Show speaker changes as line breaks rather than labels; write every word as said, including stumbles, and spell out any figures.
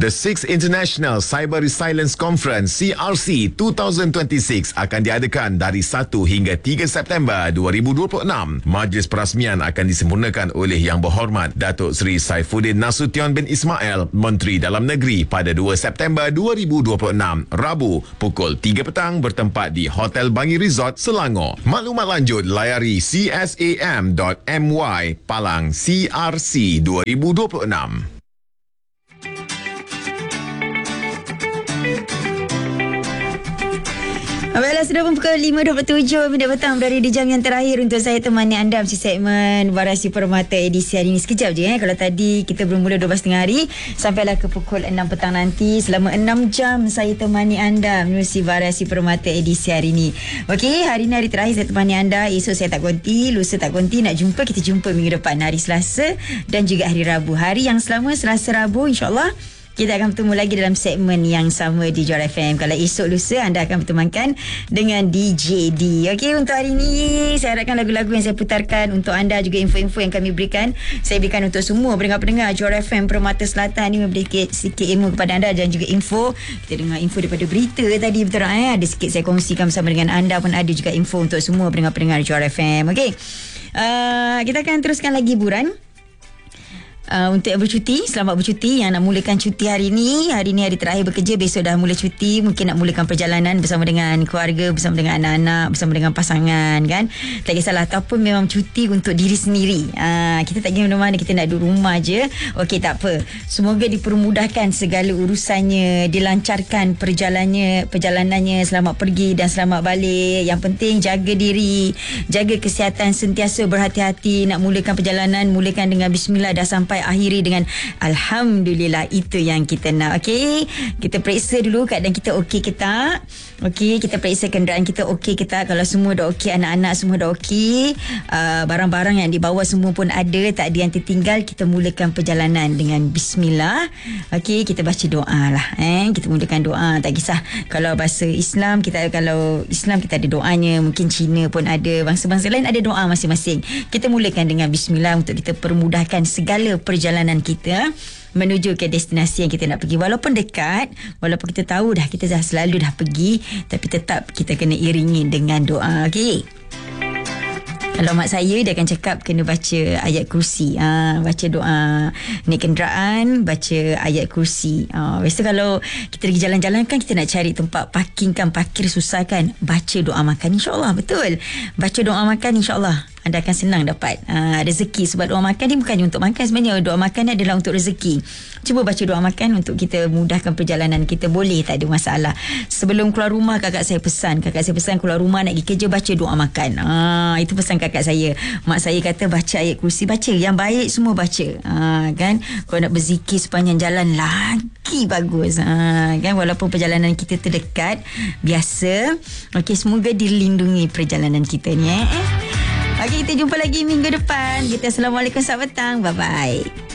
The Sixth International Cyber Resilience Conference C R C dua ribu dua puluh enam akan diadakan dari satu hingga tiga September dua ribu dua puluh enam. Majlis perasmian akan disempurnakan oleh Yang Berhormat Datuk Seri Saifuddin Nasution bin Ismail, Menteri Dalam Negeri, pada dua September dua ribu dua puluh enam, Rabu, pukul tiga petang, bertempat di Hotel Bangi Resort, Selangor. Maklumat lanjut layari c s a m dot m y palang C R C dua ribu dua puluh enam.
Baiklah, sudah pun pukul lima dua puluh tujuh minit petang, berada di jam yang terakhir untuk saya temani anda di segmen Variasi Permata edisi hari ini. Sekejap je eh. Kalau tadi kita bermula dua belas tiga puluh hari, sampailah ke pukul enam petang nanti. Selama enam jam saya temani anda menerusi Variasi Permata edisi hari ini. Okey, hari ini hari terakhir saya temani anda. Esok saya tak konti, lusa tak konti. Nak jumpa, kita jumpa minggu depan, hari Selasa dan juga hari Rabu. Hari yang selama Selasa Rabu, insyaAllah kita akan bertemu lagi dalam segmen yang sama di Johor F M. Kalau esok lusa, anda akan bertemankan dengan D J D. Okey, untuk hari ini saya harapkan lagu-lagu yang saya putarkan untuk anda, juga info-info yang kami berikan, saya berikan untuk semua pendengar-pendengar Johor F M Permata Selatan ini, memberi sikit ilmu kepada anda dan juga info. Kita dengar info daripada berita tadi, betul tak? Eh? Ada sikit saya kongsikan bersama dengan anda, pun ada juga info untuk semua pendengar-pendengar Johor F M. Okey, uh, kita akan teruskan lagi hiburan. Uh, untuk yang bercuti, selamat bercuti. Yang nak mulakan cuti hari ni, hari ni hari terakhir bekerja, besok dah mula cuti, mungkin nak mulakan perjalanan bersama dengan keluarga, bersama dengan anak-anak, bersama dengan pasangan, kan? Tak kisahlah, ataupun memang cuti untuk diri sendiri. uh, Kita tak pergi mana-mana, kita nak duduk rumah je. Okey, tak apa, semoga dipermudahkan segala urusannya, dilancarkan perjalanannya, perjalanannya, selamat pergi dan selamat balik. Yang penting jaga diri, jaga kesihatan, sentiasa berhati-hati. Nak mulakan perjalanan, mulakan dengan bismillah, dah sampai akhiri dengan alhamdulillah. Itu yang kita nak. Okey, kita periksa dulu keadaan kita okey ke tak. Okey, kita periksa kenderaan kita okey ke tak. Kalau semua dah okey, anak-anak semua dah okey, uh, barang-barang yang dibawa semua pun ada, tak ada yang tertinggal, kita mulakan perjalanan dengan bismillah. Okey, kita baca doa lah, eh? Kita mulakan doa. Tak kisah kalau bahasa Islam, kita kalau Islam kita ada doanya, mungkin Cina pun ada, bangsa-bangsa lain ada doa masing-masing. Kita mulakan dengan bismillah untuk kita permudahkan segala perjalanan kita menuju ke destinasi yang kita nak pergi. Walaupun dekat, walaupun kita tahu dah, kita dah selalu dah pergi, tapi tetap kita kena iringi dengan doa. Okey, kalau mak saya, dia akan cakap kena baca ayat kursi. Ha, baca doa naik kenderaan, baca ayat kursi. Ha, biasa kalau kita pergi jalan-jalan kan, kita nak cari tempat parking kan, parkir susah kan. Baca doa makan, insyaAllah. Betul, baca doa makan, insyaAllah anda akan senang dapat uh, rezeki. Sebab doa makan ni bukannya untuk makan, sebenarnya doa makan ni adalah untuk rezeki. Cuba baca doa makan untuk kita mudahkan perjalanan kita, boleh, tak ada masalah. Sebelum keluar rumah, kakak saya pesan, kakak saya pesan keluar rumah nak pergi kerja, baca doa makan. uh, Itu pesan kakak saya. Mak saya kata baca ayat kursi, baca yang baik semua baca. uh, Kan, kalau nak berzikir sepanjang jalan lagi bagus. uh, Kan, walaupun perjalanan kita terdekat, biasa. Okey, semoga dilindungi perjalanan kita ni, eh. Okey, kita jumpa lagi minggu depan. Kita Assalamualaikum, selamat petang. Bye-bye.